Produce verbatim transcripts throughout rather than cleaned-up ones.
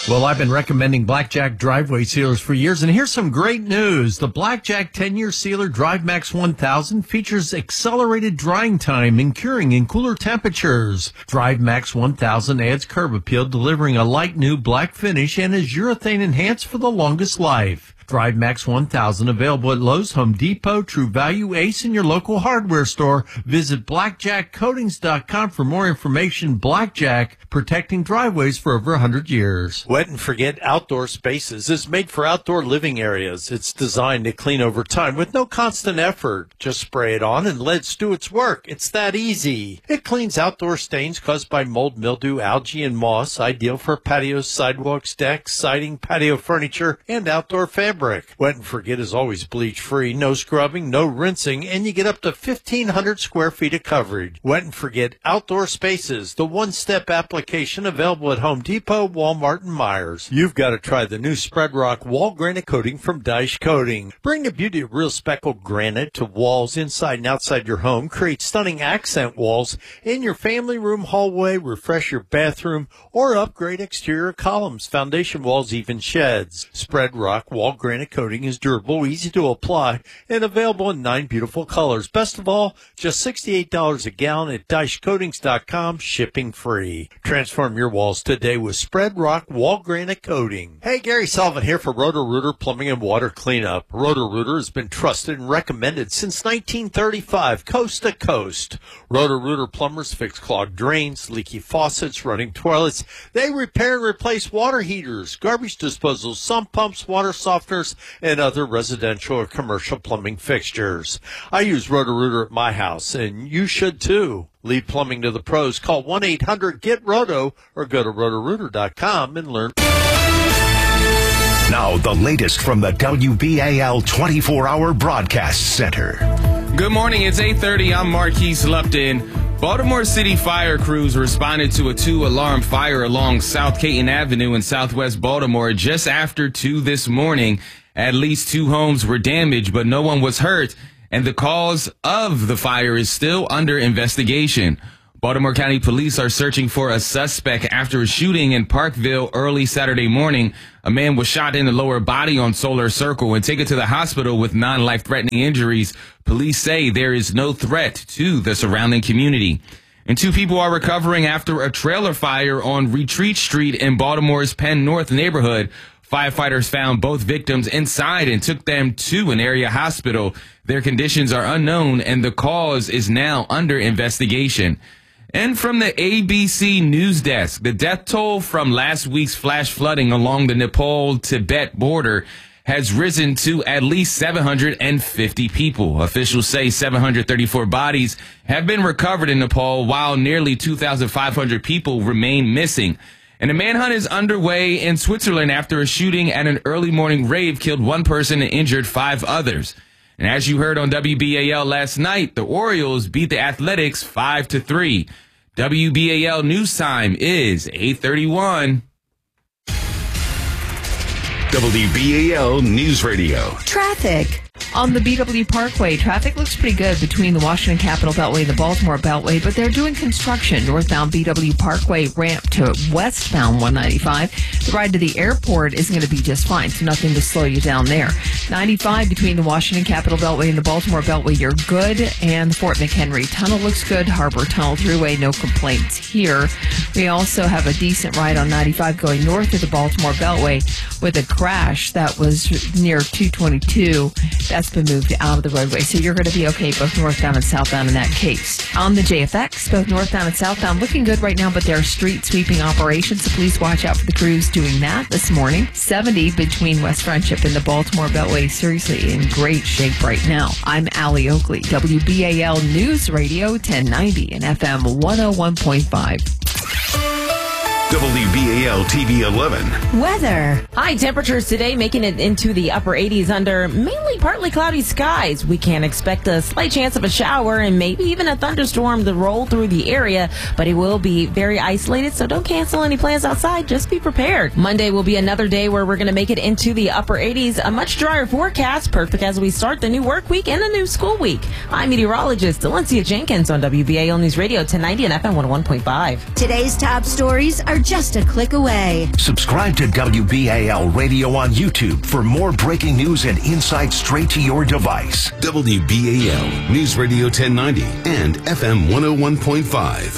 Well, I've been recommending Blackjack driveway sealers for years, and here's some great news. The Blackjack ten-year sealer DriveMax one thousand features accelerated drying time and curing in cooler temperatures. DriveMax one thousand adds curb appeal, delivering a light new black finish, and is urethane enhanced for the longest life. DriveMax one thousand available at Lowe's, Home Depot, True Value, Ace, and your local hardware store. Visit blackjack coatings dot com for more information. Blackjack, protecting driveways for over one hundred years. Wet and Forget Outdoor Spaces is made for outdoor living areas. It's designed to clean over time with no constant effort. Just spray it on and let it do its work. It's that easy. It cleans outdoor stains caused by mold, mildew, algae, and moss. Ideal for patios, sidewalks, decks, siding, patio furniture, and outdoor fabric. Wet and Forget is always bleach-free, no scrubbing, no rinsing, and you get up to fifteen hundred square feet of coverage. Wet and Forget Outdoor Spaces, the one-step application available at Home Depot, Walmart, and Myers. You've got to try the new Spread Rock Wall Granite Coating from Daesh Coating. Bring the beauty of real speckled granite to walls inside and outside your home. Create stunning accent walls in your family room, hallway, refresh your bathroom, or upgrade exterior columns, foundation walls, even sheds. Spread Rock Wall Granite Granite coating is durable, easy to apply, and available in nine beautiful colors. Best of all, just sixty-eight dollars a gallon at daesh coatings dot com, shipping free. Transform your walls today with Spread Rock Wall Granite Coating. Hey, Gary Sullivan here for Roto-Rooter Plumbing and Water Cleanup. Roto-Rooter has been trusted and recommended since nineteen thirty-five, coast to coast. Roto-Rooter plumbers fix clogged drains, leaky faucets, running toilets. They repair and replace water heaters, garbage disposals, sump pumps, water softeners, and other residential or commercial plumbing fixtures. I use Roto-Rooter at my house, and you should too. Leave plumbing to the pros. Call one eight hundred get roto or go to roto rooter dot com and learn. Now, the latest from the W B A L twenty-four hour Broadcast Center. Good morning. It's eight thirty. I'm Marquise Lupton. Baltimore City fire crews responded to a two-alarm fire along South Caton Avenue in southwest Baltimore just after two this morning. At least two homes were damaged, but no one was hurt, and the cause of the fire is still under investigation. Baltimore County Police are searching for a suspect after a shooting in Parkville early Saturday morning. A man was shot in the lower body on Solar Circle and taken to the hospital with non-life-threatening injuries. Police say there is no threat to the surrounding community. And two people are recovering after a trailer fire on Retreat Street in Baltimore's Penn North neighborhood. Firefighters found both victims inside and took them to an area hospital. Their conditions are unknown, and the cause is now under investigation. And from the A B C News Desk, the death toll from last week's flash flooding along the Nepal-Tibet border has risen to at least seven hundred fifty people. Officials say seven hundred thirty-four bodies have been recovered in Nepal, while nearly two thousand five hundred people remain missing. And a manhunt is underway in Switzerland after a shooting at an early morning rave killed one person and injured five others. And as you heard on W B A L last night, the Orioles beat the Athletics five to three. W B A L news time is eight thirty-one. W B A L News Radio. Traffic. On the B W Parkway, traffic looks pretty good between the Washington Capitol Beltway and the Baltimore Beltway, but they're doing construction. Northbound B W Parkway ramp to westbound one ninety-five. The ride to the airport is going to be just fine, so nothing to slow you down there. ninety-five between the Washington Capitol Beltway and the Baltimore Beltway, you're good. And the Fort McHenry Tunnel looks good. Harbor Tunnel Thruway, no complaints here. We also have a decent ride on ninety-five going north of the Baltimore Beltway with a crash that was near two twenty-two. That's been moved out of the roadway, so you're going to be okay both northbound and southbound in that case. On the J F X, both northbound and southbound looking good right now, but there are street sweeping operations, so please watch out for the crews doing that this morning. seventy between West Friendship and the Baltimore Beltway, seriously in great shape right now. I'm Allie Oakley, W B A L News Radio ten ninety and F M one oh one point five. W B A L T V eleven. Weather. High temperatures today making it into the upper eighties under mainly partly cloudy skies. We can expect a slight chance of a shower and maybe even a thunderstorm to roll through the area, but it will be very isolated, so don't cancel any plans outside. Just be prepared. Monday will be another day where we're going to make it into the upper eighties. A much drier forecast, perfect as we start the new work week and the new school week. I'm meteorologist Valencia Jenkins on W B A L News Radio ten ninety and F M one oh one point five. Today's top stories are just a click away. Subscribe to W B A L Radio on YouTube for more breaking news and insight straight to your device. W B A L News Radio ten ninety and F M one oh one point five.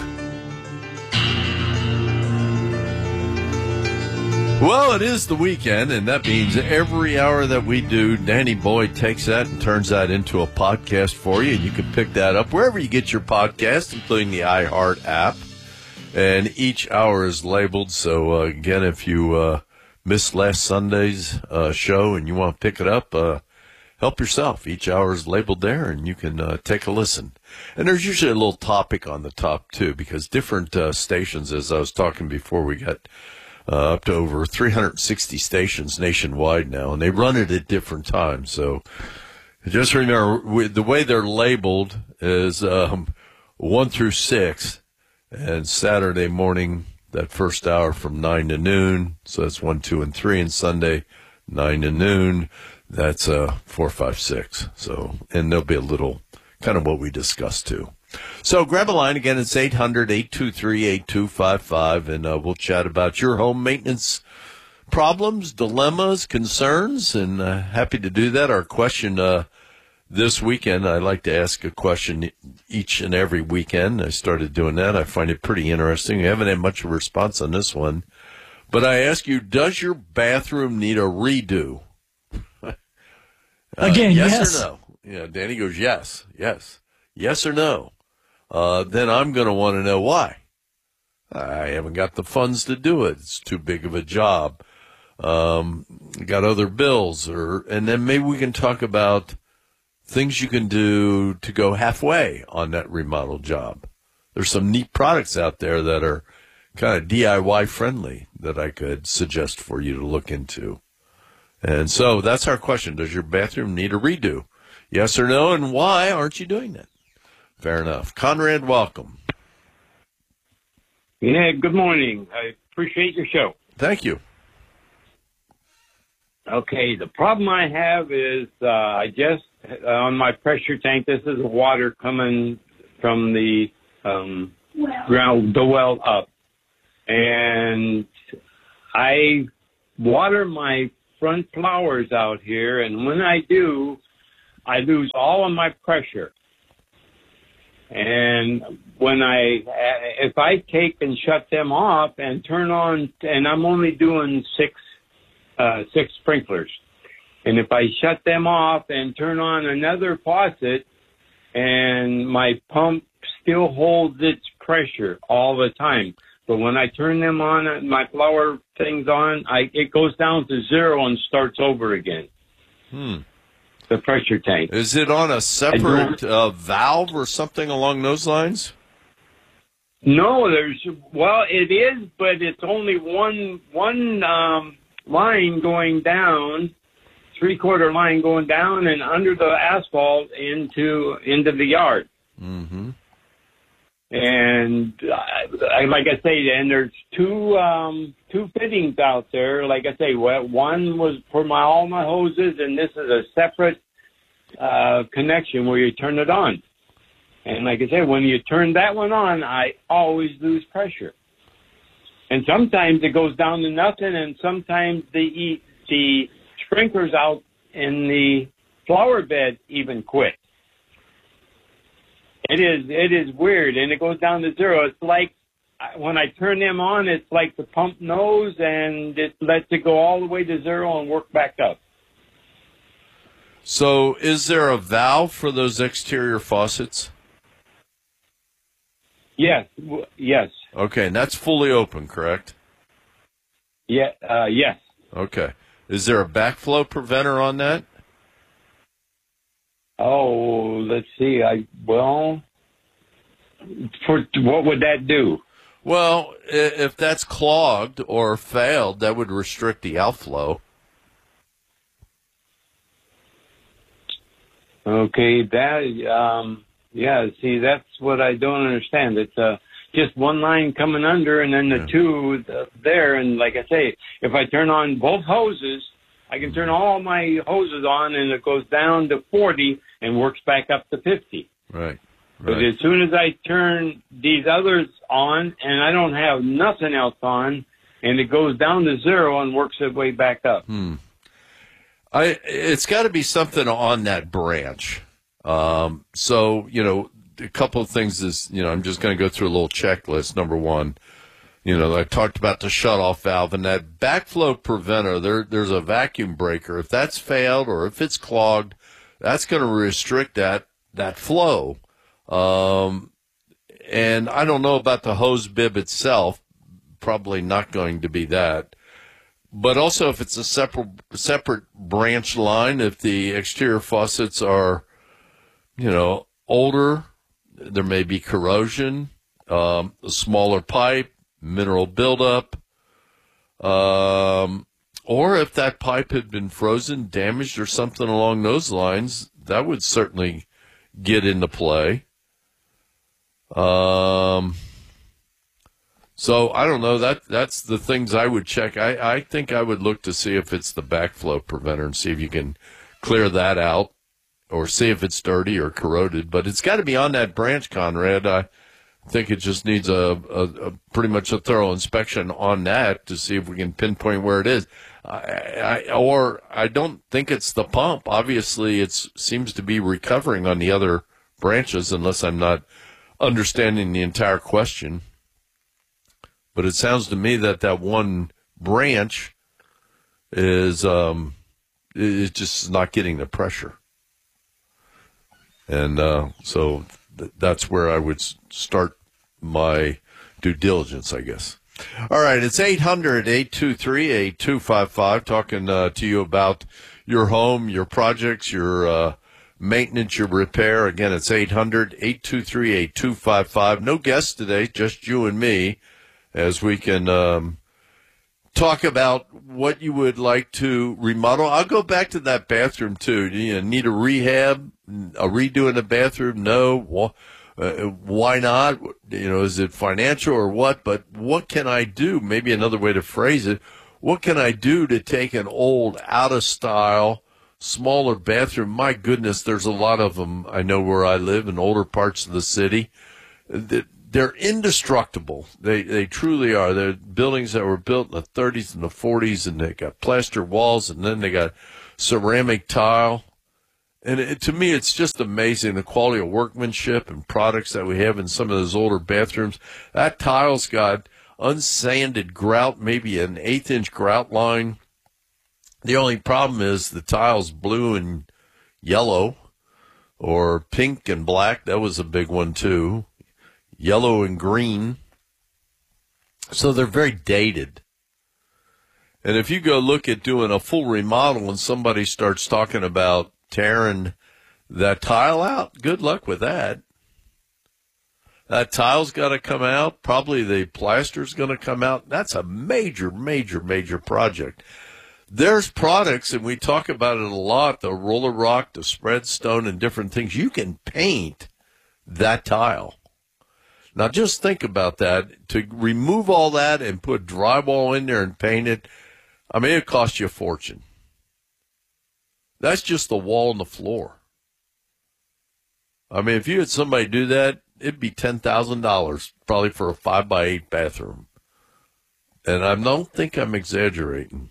Well, it is the weekend, and that means every hour that we do, Danny Boyd takes that and turns that into a podcast for you. You can pick that up wherever you get your podcast, including the iHeart app. And each hour is labeled. So, uh, again, if you uh, missed last Sunday's uh, show and you want to pick it up, uh, help yourself. Each hour is labeled there, and you can uh, take a listen. And there's usually a little topic on the top, too, because different uh, stations, as I was talking before, we got Uh, up to over three hundred sixty stations nationwide now, and they run it at different times. So just remember, we, the way they're labeled is um, one through six, and Saturday morning, that first hour from nine to noon, so that's one, two, and three, and Sunday, nine to noon, that's uh, four, five, six. So, and there'll be a little kind of what we discussed, too. So grab a line. Again, it's eight hundred, eight two three, eight two five five, and uh, we'll chat about your home maintenance problems, dilemmas, concerns, and uh, happy to do that. Our question uh, this weekend, I like to ask a question each and every weekend. I started doing that. I find it pretty interesting. We haven't had much of a response on this one. But I ask you, does your bathroom need a redo? uh, Again, yes. yes. Yes or no? Yeah, Danny goes, yes, yes. Yes or no? Uh, then I'm going to want to know why. I haven't got the funds to do it. It's too big of a job. Um, got other bills, or and then maybe we can talk about things you can do to go halfway on that remodel job. There's some neat products out there that are kind of D I Y friendly that I could suggest for you to look into. And so that's our question. Does your bathroom need a redo? Yes or no, and why aren't you doing that? Fair enough. Conrad, welcome. Yeah, good morning. I appreciate your show. Thank you. Okay, the problem I have is uh, I just, uh, on my pressure tank, this is water coming from the um, well. ground, the well up. And I water my front flowers out here, and when I do, I lose all of my pressure. And when I, if I take and shut them off and turn on, and I'm only doing six, uh, six sprinklers. And if I shut them off and turn on another faucet, and my pump still holds its pressure all the time. But when I turn them on, my flower things on, I, it goes down to zero and starts over again. Hmm. The pressure tank. Is it on a separate uh, valve or something along those lines? No, there's, well, it is, but it's only one, one, um, line going down, three quarter line going down and under the asphalt into, into the yard. Mm-hmm. And I, like I say, and there's two, um, two fittings out there. Like I say, one was for my, all my hoses, and this is a separate, uh, connection where you turn it on. And like I said, when you turn that one on, I always lose pressure. And sometimes it goes down to nothing, and sometimes the, the sprinklers out in the flower bed even quit. It is, it is weird, and it goes down to zero. It's like when I turn them on, it's like the pump knows, and it lets it go all the way to zero and work back up. So is there a valve for those exterior faucets? Yes, yes. Okay, and that's fully open, correct? Yeah, uh, yes. Okay. Is there a backflow preventer on that? Oh, let's see. I well, for what would that do? Well, if that's clogged or failed, that would restrict the outflow. Okay, that um, yeah. See, that's what I don't understand. It's uh, just one line coming under, and then the yeah. two there. And like I say, if I turn on both hoses, I can turn all my hoses on, and it goes down to forty and works back up to fifty. Right. But Right. as soon as I turn these others on and I don't have nothing else on, and it goes down to zero and works its way back up. Hmm. I it's got to be something on that branch. Um, so you know, a couple of things is you know I'm just going to go through a little checklist. Number one, you know I talked about the shutoff valve and that backflow preventer. There there's a vacuum breaker. If that's failed or if it's clogged, that's going to restrict that that flow. Um, and I don't know about the hose bib itself. Probably not going to be that. But also if it's a separate separate branch line, if the exterior faucets are, you know, older, there may be corrosion, um, a smaller pipe, mineral buildup, um, or if that pipe had been frozen, damaged, or something along those lines, that would certainly get into play. Um, so I don't know. That that's the things I would check. I, I think I would look to see if it's the backflow preventer and see if you can clear that out, or see if it's dirty or corroded. But it's got to be on that branch, Conrad. I think it just needs a, a, a pretty much a thorough inspection on that to see if we can pinpoint where it is. I, I, or I don't think it's the pump. Obviously, it seems to be recovering on the other branches, unless I'm not understanding the entire question. But it sounds to me that that one branch is um, is just not getting the pressure. And uh, so th- that's where I would start my due diligence, I guess. All right, it's eight hundred, eight two three, eight two five five, talking uh, to you about your home, your projects, your uh, maintenance, your repair. Again, it's eight hundred, eight two three, eight two five five. No guests today, just you and me, as we can um, talk about what you would like to remodel. I'll go back to that bathroom, too. Do you need a rehab, a redo in the bathroom? No. Uh, why not? You know, is it financial or what? But what can I do? Maybe another way to phrase it. What can I do to take an old, out-of-style, smaller bathroom? My goodness, there's a lot of them. I know where I live in older parts of the city. They're indestructible. They they truly are. They're buildings that were built in the thirties and the forties, and they got plaster walls, and then they got ceramic tile. And it, to me, it's just amazing the quality of workmanship and products that we have in some of those older bathrooms. That tile's got unsanded grout, maybe an eighth-inch grout line. The only problem is the tile's blue and yellow, or pink and black. That was a big one, too. Yellow and green. So they're very dated. And if you go look at doing a full remodel and somebody starts talking about tearing that tile out, good luck with that. That tile's got to come out. Probably the plaster's going to come out. That's a major, major, major project. There's products, and we talk about it a lot, the roller rock, the spread stone, and different things. You can paint that tile. Now, just think about that. To remove all that and put drywall in there and paint it, I mean, it costs you a fortune. That's just the wall and the floor. I mean, if you had somebody do that, it'd be ten thousand dollars probably for a five by eight bathroom. And I don't think I'm exaggerating.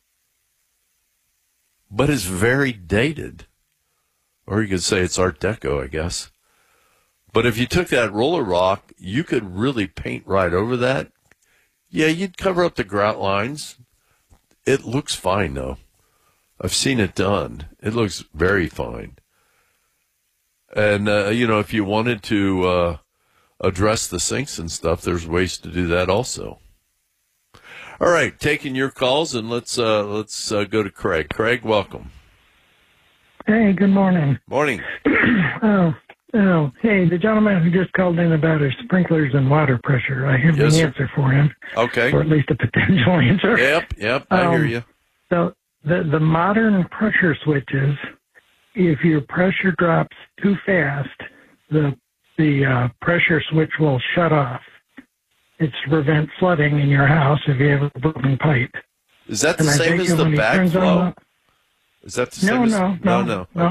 But it's very dated. Or you could say it's Art Deco, I guess. But if you took that roller rock, you could really paint right over that. Yeah, you'd cover up the grout lines. It looks fine, though. I've seen it done. It looks very fine. And, uh, you know, if you wanted to uh, address the sinks and stuff, there's ways to do that also. All right, taking your calls, and let's uh, let's uh, go to Craig. Craig, welcome. Hey, good morning. Morning. oh, oh, hey, the gentleman who just called in about his sprinklers and water pressure, I have Yes, the sir. answer for him. Okay. Or at least a potential answer. Yep, yep, I hear Um, you. So the, the modern pressure switches, if your pressure drops too fast, the the uh, pressure switch will shut off. It's to prevent flooding in your house if you have a broken pipe. Is that the And I same think as the when he turns on backflow? the- Is that the No, same as... no, no, no, no. no. Okay.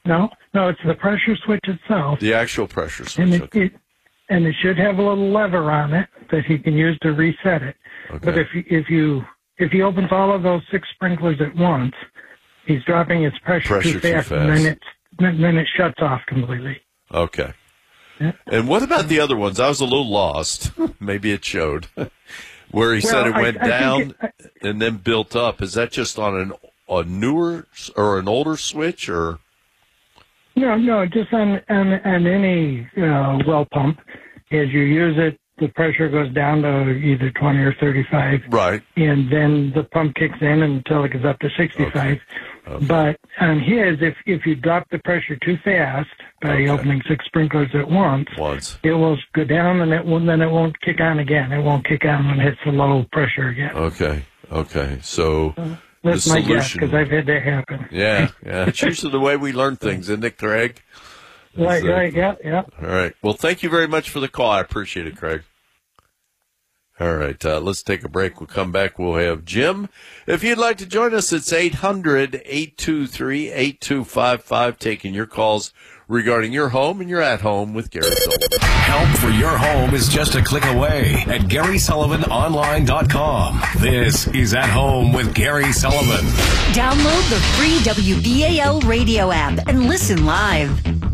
No, no, it's the pressure switch itself. The actual pressure switch. And it, okay. it, and it should have a little lever on it that he can use to reset it. Okay. But if you, if you if he opens all of those six sprinklers at once, he's dropping his pressure, Pressure too, fast, too and fast. then it then, then it shuts off completely. Okay. Yeah. And what about the other ones? I was a little lost. Maybe it showed where he Well, said it I- went I down think it- and then built up. Is that just on an a newer or an older switch or? No, no, just on on, on any uh, well pump, as you use it, the pressure goes down to either twenty or thirty-five. Right. And then the pump kicks in until it gets up to sixty-five. Okay. Okay. But on his, if if you drop the pressure too fast by Okay. opening six sprinklers at once, Once. it will go down and it will, then it won't kick on again. It won't kick on when it hits the low pressure again. Okay. Okay. So That's the my guess solution. because I've had that happen. Yeah. Yeah. It's usually the way we learn things, isn't it, Craig? Right, So- right, yeah, yeah. All right. Well, thank you very much for the call. I appreciate it, Craig. All right. Uh, let's take a break. We'll come back. We'll have Jim. If you'd like to join us, it's eight hundred, eight two three, eight two five five, taking your calls regarding your home and your at home with Gary Sullivan. Help for your home is just a click away at Gary Sullivan Online dot com. This is At Home with Gary Sullivan. Download the free W B A L radio app and listen live.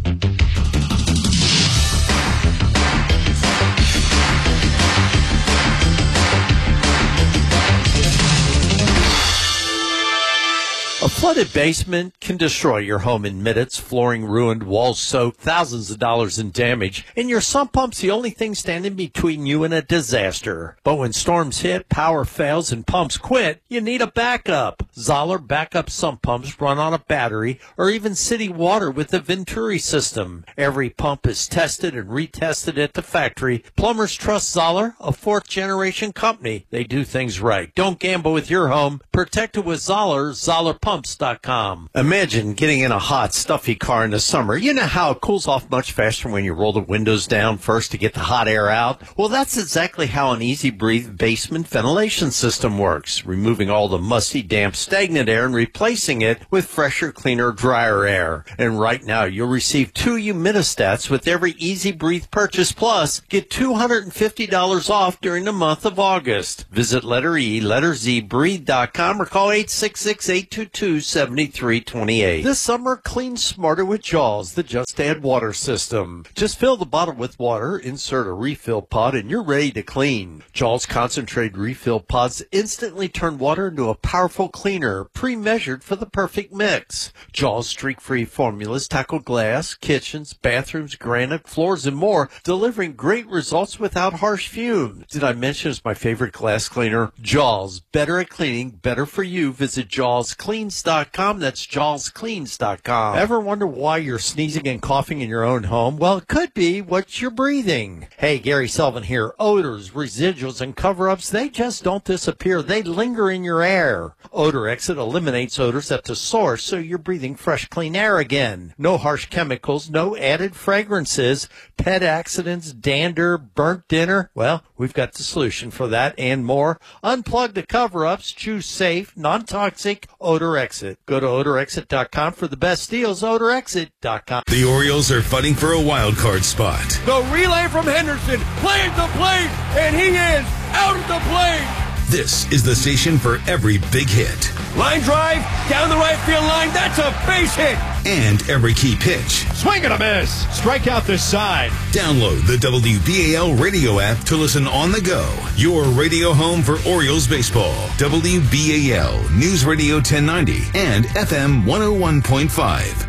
A flooded basement can destroy your home in minutes, flooring ruined, walls soaked, thousands of dollars in damage, and your sump pump's the only thing standing between you and a disaster. But when storms hit, power fails, and pumps quit, you need a backup. Zoller backup sump pumps run on a battery or even city water with the Venturi system. Every pump is tested and retested at the factory. Plumbers trust Zoller, a fourth-generation company. They do things right. Don't gamble with your home. Protect it with Zoller, Zoller Pumps dot com. Imagine getting in a hot, stuffy car in the summer. You know how it cools off much faster when you roll the windows down first to get the hot air out? Well, that's exactly how an Easy Breathe basement ventilation system works, removing all the musty, damp, stagnant air and replacing it with fresher, cleaner, drier air. And right now, you'll receive two humidistats with every Easy Breathe purchase, plus get two hundred fifty dollars off during the month of August. Visit letter E, letter Z, breathe dot com or call eight six six, eight two two, seven three two eight. This summer, clean smarter with Jaws, the Just Add Water system. Just fill the bottle with water, insert a refill pod, and you're ready to clean. Jaws concentrated refill pods instantly turn water into a powerful cleaner, pre-measured for the perfect mix. Jaws streak-free formulas tackle glass, kitchens, bathrooms, granite, floors, and more, delivering great results without harsh fumes. Did I mention it's my favorite glass cleaner? Jaws, better at cleaning, better for you. Visit Jaws Cleans dot com. That's Jaws Cleans dot com. Ever wonder why you're sneezing and coughing in your own home? Well, it could be what you're breathing. Hey, Gary Sullivan here. Odors, residuals, and cover-ups, they just don't disappear. They linger in your air. Odor Exit eliminates odors at the source, so you're breathing fresh, clean air again. No harsh chemicals, no added fragrances, pet accidents, dander, burnt dinner. Well, we've got the solution for that and more. Unplug the cover-ups. Choose safe, non-toxic Odor Exit. Go to odor exit dot com for the best deals. odor exit dot com. The Orioles are fighting for a wild card spot. The relay from Henderson, playing the plate, and he is out at the plate. This is the station for every big hit. Line drive, down the right field line, that's a base hit. And every key pitch. Swing and a miss. Strike out this side. Download the W B A L radio app to listen on the go. Your radio home for Orioles baseball. W B A L News Radio ten ninety and F M one oh one point five.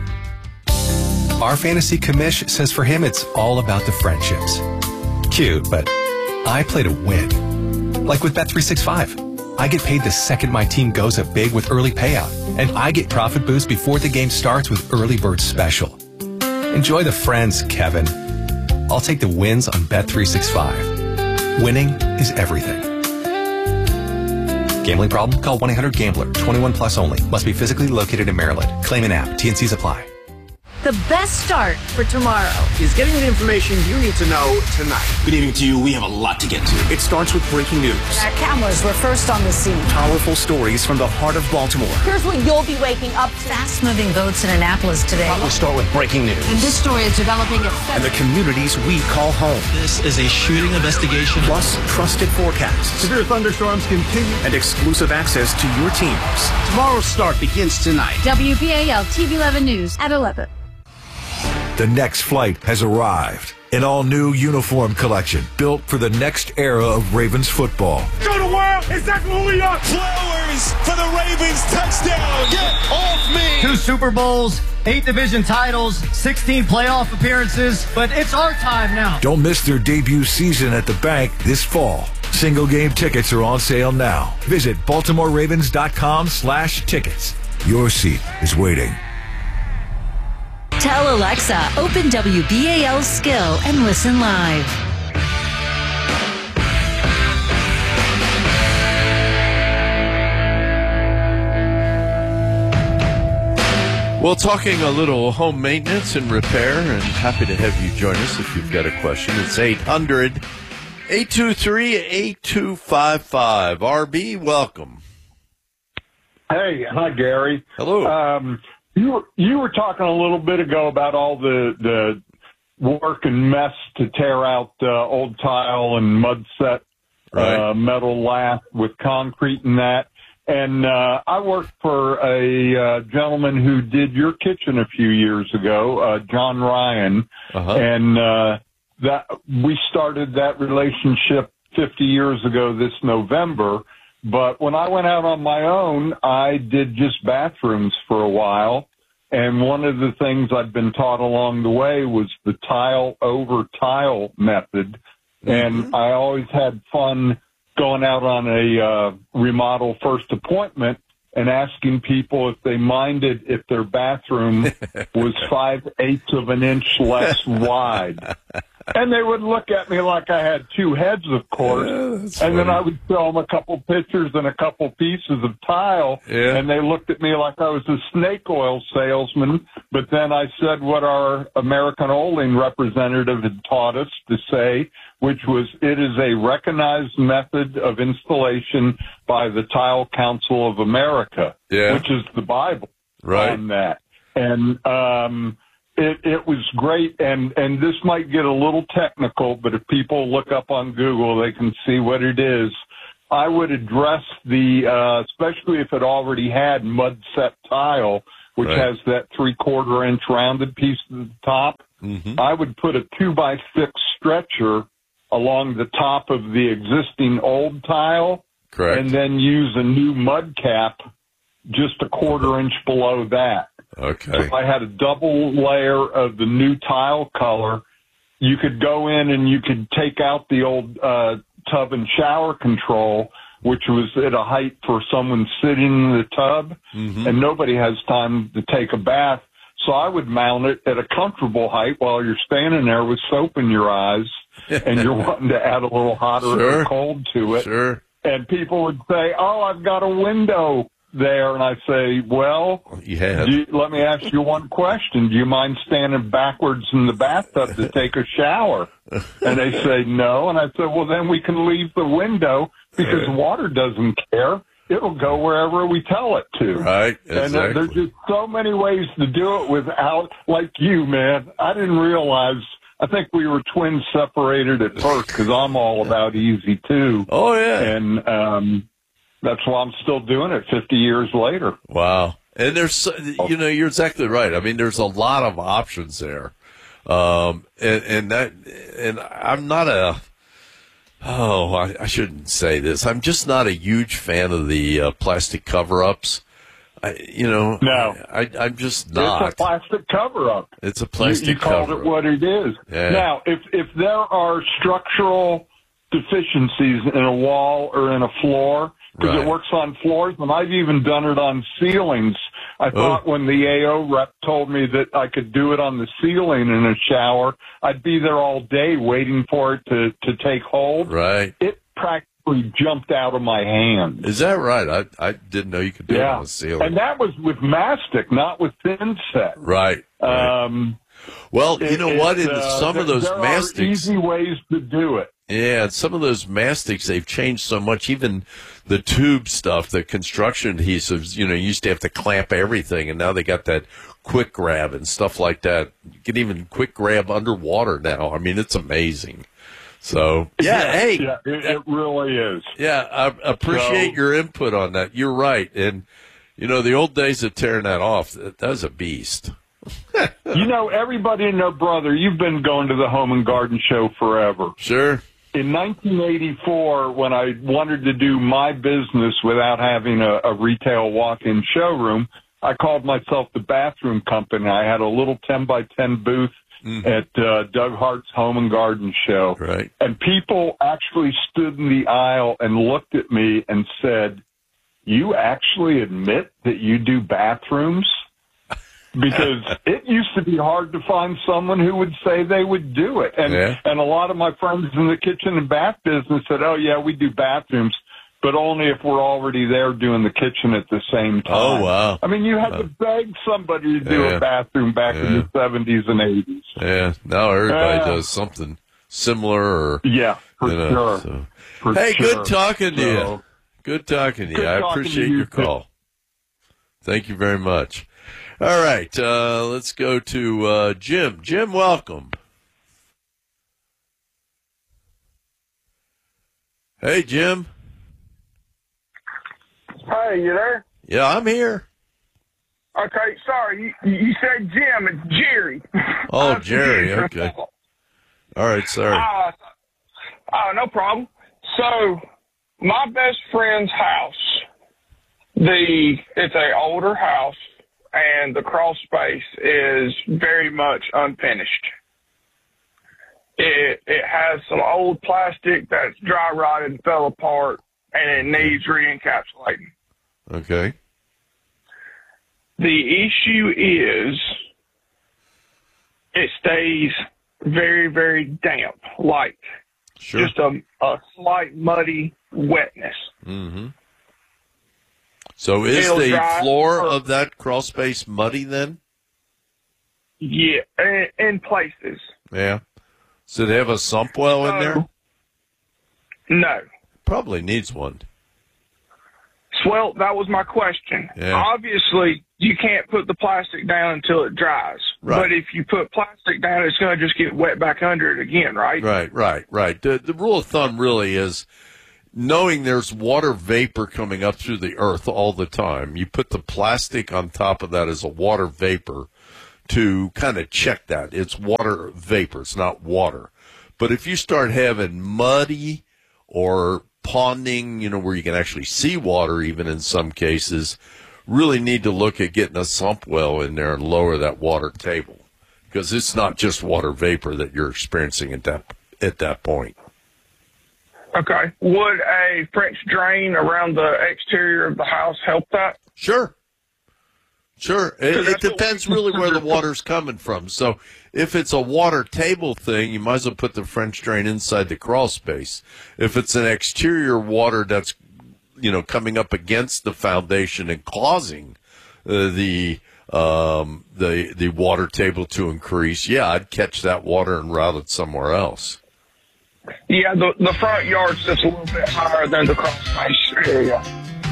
Our fantasy commish says for him it's all about the friendships. Cute, but I play to win. Like with Bet three sixty-five. I get paid the second my team goes up big with early payout, and I get profit boost before the game starts with Early Bird Special. Enjoy the friends, Kevin. I'll take the wins on Bet three sixty-five. Winning is everything. Gambling problem? Call one eight hundred gambler. twenty-one plus only. Must be physically located in Maryland. Claim an app. T and Cs apply. The best start for tomorrow is getting the information you need to know tonight. Good evening to you. We have a lot to get to. It starts with breaking news. Our cameras were first on the scene. Powerful stories from the heart of Baltimore. Here's what you'll be waking up to. Fast-moving votes in Annapolis today. We'll start with breaking news. And this story is developing at and the communities we call home. This is a shooting investigation. Plus, trusted forecasts. Severe thunderstorms continue. And exclusive access to your teams. Tomorrow's start begins tonight. W B A L T V eleven News at eleven. The next flight has arrived. An all-new uniform collection built for the next era of Ravens football. Show the world exactly who we are. Flowers for the Ravens touchdown. Get off me. Two Super Bowls, eight division titles, sixteen playoff appearances, but it's our time now. Don't miss their debut season at the bank this fall. Single game tickets are on sale now. Visit baltimore ravens dot com slash tickets. Your seat is waiting. Tell Alexa, open W B A L Skill and listen live. Well, talking a little home maintenance and repair, and happy to have you join us if you've got a question. It's eight hundred, eight two three, eight two five five. R B, welcome. Hey, hi, Gary. Hello. Um, You were, you were talking a little bit ago about all the, the work and mess to tear out uh, old tile and mud set right. uh, metal lath with concrete and that. And uh, I worked for a uh, gentleman who did your kitchen a few years ago, uh, John Ryan, uh-huh. and uh, that we started that relationship fifty years ago this November. But when I went out on my own, I did just bathrooms for a while. And one of the things I'd been taught along the way was the tile over tile method. Mm-hmm. And I always had fun going out on a uh, remodel first appointment and asking people if they minded if their bathroom was five eighths of an inch less wide. And they would look at me like I had two heads, of course. Yeah, and funny. then I would show them a couple pictures and a couple pieces of tile. Yeah. And they looked at me like I was a snake oil salesman. But then I said what our American Oling representative had taught us to say, which was it is a recognized method of installation by the Tile Council of America, yeah. which is the Bible right. on that. And um It, it was great, and, and this might get a little technical, but if people look up on Google, they can see what it is. I would address the, uh, especially if it already had mud set tile, which right. has that three-quarter inch rounded piece at the top. Mm-hmm. I would put a two-by six stretcher along the top of the existing old tile, correct, and then use a new mud cap just a quarter inch below that. Okay. So I had a double layer of the new tile color. You could go in and you could take out the old uh, tub and shower control, which was at a height for someone sitting in the tub, mm-hmm. and nobody has time to take a bath. So I would mount it at a comfortable height while you're standing there with soap in your eyes and you're wanting to add a little hot or sure. cold to it. Sure. And people would say, oh, I've got a window there. And I say, well, you have. do you, let me ask you one question. Do you mind standing backwards in the bathtub to take a shower? And they say no. And I said, well, then we can leave the window because water doesn't care. It'll go wherever we tell it to. Right. Exactly. And uh, there's just so many ways to do it without, like you, man. I didn't realize, I think we were twins separated at first because I'm all about easy too. Oh, yeah. And, um, that's why I'm still doing it fifty years later. Wow. And there's, you know, you're exactly right. I mean, there's a lot of options there. Um, and, and that, and I'm not a, oh, I, I shouldn't say this. I'm just not a huge fan of the uh, plastic cover-ups. I, you know, no, I, I'm just not. It's a plastic cover-up. It's a plastic you, you called cover-up. it what it is. Yeah. Now, if if there are structural deficiencies in a wall or in a floor, because right. it works on floors, and I've even done it on ceilings. I oh. thought when the A O rep told me that I could do it on the ceiling in a shower, I'd be there all day waiting for it to, to take hold. Right. It practically actually jumped out of my hand. Is that right? I I didn't know you could do Yeah. it on a sealer. And that was with mastic, not with thin set. Right. right. Um, well, you know it- what? In uh, some of those there mastics, are easy ways to do it. yeah, some of those mastics, they've changed so much. Even the tube stuff, the construction adhesives, you know, you used to have to clamp everything, and now they got that quick grab and stuff like that. You can even quick grab underwater now. I mean, it's amazing. So, yeah, hey. Yeah, it, it really is. Yeah, I appreciate So- your input on that. You're right. And, you know, the old days of tearing that off, that, that was a beast. You know, everybody and their brother, you've been going to the Home and Garden Show forever. Sure. In nineteen eighty-four, when I wanted to do my business without having a, a retail walk-in showroom, I called myself the Bathroom Company. I had a little ten by ten booth mm-hmm. at uh, Doug Hart's Home and Garden Show. Right. And people actually stood in the aisle and looked at me and said, "You actually admit that you do bathrooms?" Because it used to be hard to find someone who would say they would do it. And Yeah. and a lot of my friends in the kitchen and bath business said, "Oh, yeah, we do bathrooms, but only if we're already there doing the kitchen at the same time." Oh, wow. I mean, you had to beg somebody to do Yeah. a bathroom back in Yeah. the seventies and eighties. Yeah, now everybody Uh, does something similar. Or Yeah, for you know, sure. so. For Hey, sure. good talking to you. So- Good talking to you. Good I talking to appreciate you, your too. call. Thank you very much. All right, uh, let's go to uh, Jim. Jim, welcome. Hey, Jim. Hey, you there? Yeah, I'm here. Okay, sorry. You, you said Jim. It's Jerry. Oh, I'm Jerry. confused. Okay. All right, sorry. Uh, uh, no problem. So, my best friend's house, the it's a older house, and the crawl space is very much unfinished. It it has some old plastic that's dry rotted and fell apart, and it needs re-encapsulating. Okay. The issue is it stays very, very damp, like Sure. just a, a slight muddy wetness. Mm-hmm. So is It'll the dry floor or- of that crawl space muddy then? Yeah, in, in places. Yeah. So they have a sump well in there? No. Probably needs one. Well, that was my question. Yeah. Obviously, you can't put the plastic down until it dries. Right. But if you put plastic down, it's going to just get wet back under it again, right? Right, right, right. The, the rule of thumb really is knowing there's water vapor coming up through the earth all the time. You put the plastic on top of that as a water vapor to kind of check that. It's water vapor. It's not water. But if you start having muddy or ponding, you know, where you can actually see water even in some cases, really need to look at getting a sump well in there and lower that water table, because it's not just water vapor that you're experiencing at that at that point. Okay. Would a French drain around the exterior of the house help that? Sure. Sure. It, it depends really where the water's coming from. So if it's a water table thing, you might as well put the French drain inside the crawl space. If it's an exterior water that's, you know, coming up against the foundation and causing uh, the um, the the water table to increase, yeah, I'd catch that water and route it somewhere else. Yeah, the the front yard's just a little bit higher than the crawl space area.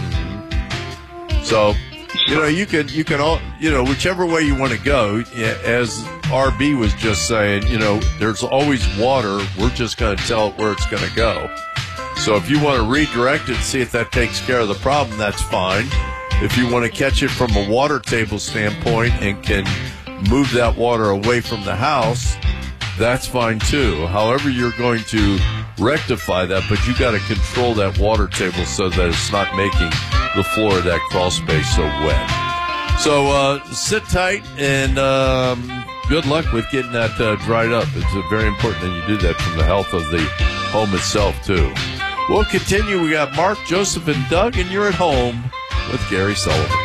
So, you know, you can, you can all, you know, whichever way you want to go, yeah, as R B was just saying, you know, there's always water. We're just going to tell it where it's going to go. So if you want to redirect it, see if that takes care of the problem, that's fine. If you want to catch it from a water table standpoint and can move that water away from the house, that's fine too. However you're going to rectify that, but you got to control that water table so that it's not making the floor of that crawl space so wet. So uh, sit tight and um, good luck with getting that uh, dried up. It's uh, very important that you do that from the health of the home itself too. We'll continue. We got Mark, Joseph, and Doug, and you're at home with Gary Sullivan.